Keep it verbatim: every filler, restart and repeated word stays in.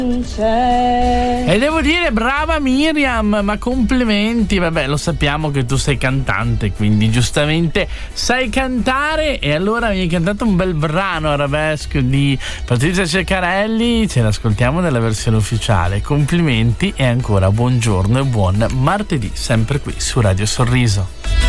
E devo dire brava Miriam, ma complimenti, vabbè lo sappiamo che tu sei cantante, quindi giustamente sai cantare, e allora mi hai cantato un bel brano arabesque di Patrizia Ceccarelli, ce l'ascoltiamo nella versione ufficiale. Complimenti e ancora buongiorno e buon martedì, sempre qui su Radio Sorriso.